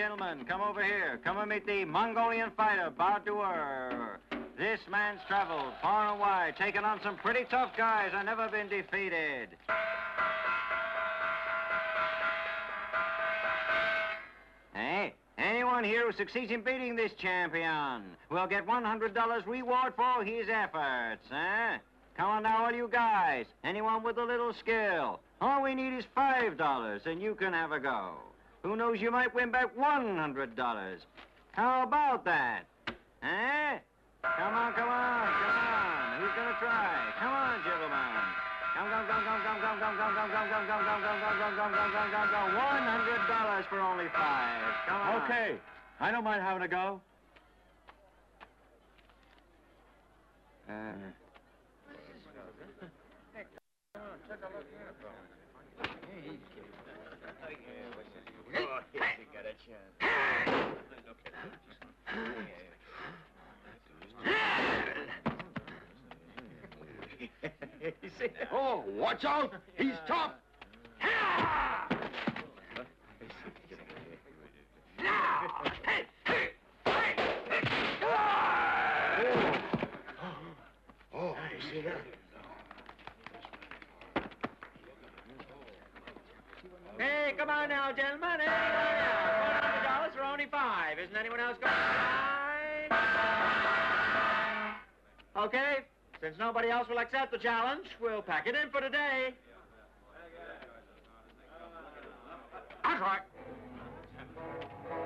gentlemen, come over here. Come and meet the Mongolian fighter, Badur. This man's traveled far and wide, taken on some pretty tough guys and never been defeated. Hey, anyone here who succeeds in beating this champion will get $100 reward for his efforts, eh? Come on now, all you guys. Anyone with a little skill. All we need is $5, and you can have a go. Who knows, you might win back $100. How about that? Eh? Come on, come on, come on. Who's gonna try? Come on, gentlemen. Come, come, come, come, come, come, come, come, come, come, come, come, come, come, come, come, come, come, come, come. $100 for only 5. Come on. Okay. I don't mind having a go. Oh, watch out! He's tough! Oh, see that? Hey, come on now, gentlemen. Hey, come on now. $100 for only 5. Isn't anyone else going to try? Okay. Since nobody else will accept the challenge, we'll pack it in for today. That's right.